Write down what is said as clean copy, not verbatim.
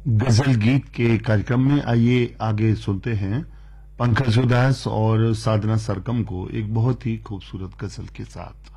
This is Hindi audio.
गजल गीत के कार्यक्रम में आइए आगे सुनते हैं पंकज उदास और साधना सरगम को एक बहुत ही खूबसूरत गजल के साथ।